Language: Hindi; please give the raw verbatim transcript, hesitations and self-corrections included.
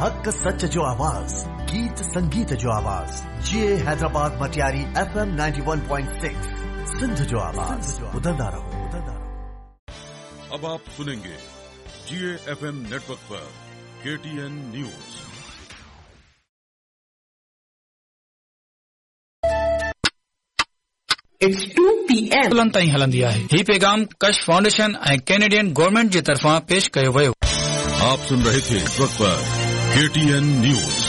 हक सच जो आवाज, गीत संगीत जो आवाज, ये Hyderabad Matiari F M ninety one point six Sindh जो आवाज, उदंदा रहो उदंदा रहो। अब आप सुनेंगे जीए एफ एम नेटवर्क पर KTN news. It's two p m तुलन ताईं हलंदी आहे। ही पैगाम कश फाउंडेशन ऐं कैनेडियन गवर्नमेंट जे तरफां पेश कयो वियो। आप सुन रहे थे नेटवर्क पर केटीएन न्यूज।